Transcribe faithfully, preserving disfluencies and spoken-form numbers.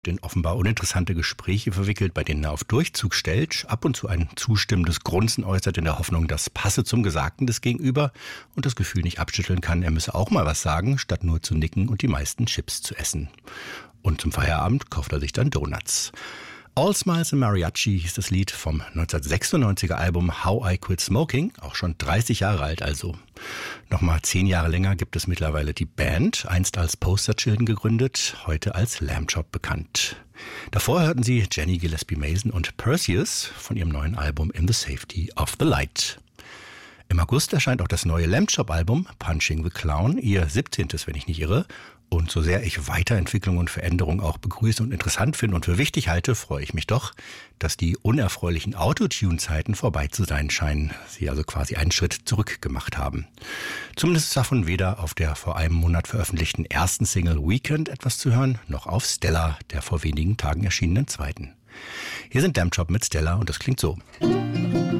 in offenbar uninteressante Gespräche verwickelt, bei denen er auf Durchzug stellt, ab und zu ein zustimmendes Grunzen äußert in der Hoffnung, das passe zum Gesagten des Gegenüber und das Gefühl nicht abschütteln kann, er müsse auch mal was sagen, statt nur zu nicken und die meisten Chips zu essen. Und zum Feierabend kauft er sich dann Donuts. All Smiles and Mariachi hieß das Lied vom neunzehnhundertsechsundneunziger Album How I Quit Smoking, auch schon dreißig Jahre alt also. Nochmal zehn Jahre länger gibt es mittlerweile die Band, einst als Poster Children gegründet, heute als Lamb Chop bekannt. Davor hörten Sie Jenny Gillespie Mason und Perseus von ihrem neuen Album In the Safety of the Light. Im August erscheint auch das neue Lamb Chop Album Punching the Clown, ihr siebzehntes, wenn ich nicht irre. Und so sehr ich Weiterentwicklung und Veränderung auch begrüße und interessant finde und für wichtig halte, freue ich mich doch, dass die unerfreulichen Autotune-Zeiten vorbei zu sein scheinen. Sie also quasi einen Schritt zurück gemacht haben. Zumindest ist davon weder auf der vor einem Monat veröffentlichten ersten Single Weekend etwas zu hören, noch auf Stella, der vor wenigen Tagen erschienenen zweiten. Hier sind Lamb Chop mit Stella und das klingt so.